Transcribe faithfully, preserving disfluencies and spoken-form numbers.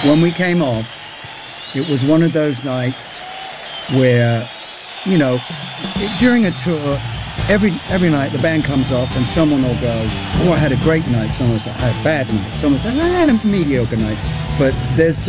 when we came off, it was one of those nights where, you know, during a tour, every every night the band comes off and someone will go, oh, I had a great night. Someone will say, I had a bad night. Someone will say, I had a mediocre night. But there's